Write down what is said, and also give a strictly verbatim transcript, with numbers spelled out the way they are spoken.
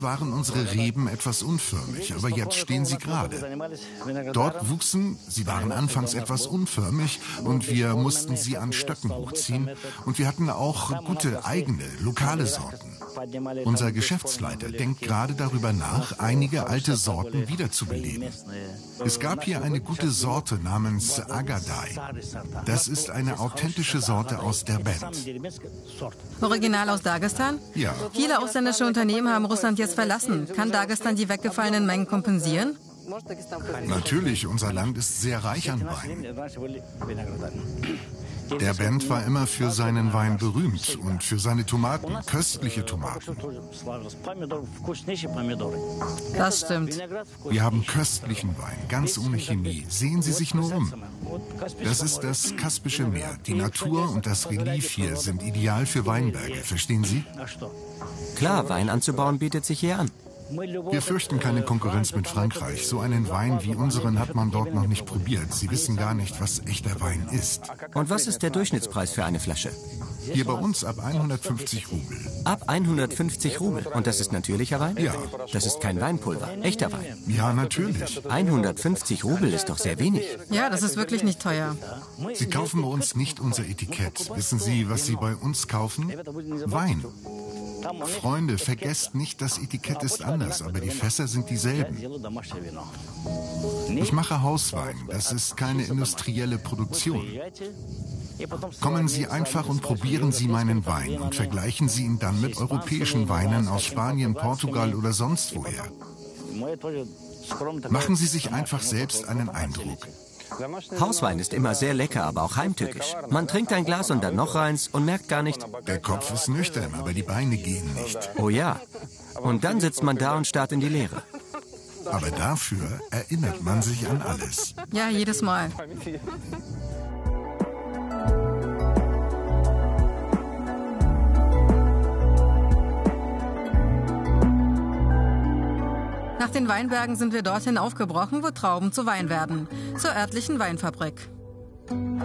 waren unsere Reben etwas unförmig, aber jetzt stehen sie gerade. Dort wuchsen, sie waren anfangs etwas unförmig und wir mussten sie an Stöcken hochziehen und wir hatten auch gute eigene, lokale Sorten. Unser Geschäftsleiter denkt gerade darüber nach, einige alte Sorten wiederzubeleben. Es gab hier eine gute Sorte namens Agadai. Das ist eine authentische Sorte aus Derbent. Original aus Dagestan? Ja. Viele ausländische Unternehmen haben Russland jetzt verlassen. Kann Dagestan die weggefallenen Mengen kompensieren? Natürlich, unser Land ist sehr reich an Wein. Derbent war immer für seinen Wein berühmt und für seine Tomaten, köstliche Tomaten. Das stimmt. Wir haben köstlichen Wein, ganz ohne Chemie. Sehen Sie sich nur um. Das ist das Kaspische Meer. Die Natur und das Relief hier sind ideal für Weinberge, verstehen Sie? Klar, Wein anzubauen bietet sich hier an. Wir fürchten keine Konkurrenz mit Frankreich. So einen Wein wie unseren hat man dort noch nicht probiert. Sie wissen gar nicht, was echter Wein ist. Und was ist der Durchschnittspreis für eine Flasche? Hier bei uns ab hundertfünfzig Rubel. Ab hundertfünfzig Rubel. Und das ist natürlicher Wein? Ja. Das ist kein Weinpulver, echter Wein. Ja, natürlich. hundertfünfzig Rubel ist doch sehr wenig. Ja, das ist wirklich nicht teuer. Sie kaufen bei uns nicht unser Etikett. Wissen Sie, was Sie bei uns kaufen? Wein. Freunde, vergesst nicht, das Etikett ist anders, aber die Fässer sind dieselben. Ich mache Hauswein, das ist keine industrielle Produktion. Kommen Sie einfach und probieren Sie meinen Wein und vergleichen Sie ihn dann mit europäischen Weinen aus Spanien, Portugal oder sonst woher. Machen Sie sich einfach selbst einen Eindruck. Hauswein ist immer sehr lecker, aber auch heimtückisch. Man trinkt ein Glas und dann noch eins und merkt gar nicht. Der Kopf ist nüchtern, aber die Beine gehen nicht. Oh ja. Und dann sitzt man da und starrt in die Leere. Aber dafür erinnert man sich an alles. Ja, jedes Mal. Nach den Weinbergen sind wir dorthin aufgebrochen, wo Trauben zu Wein werden, zur örtlichen Weinfabrik.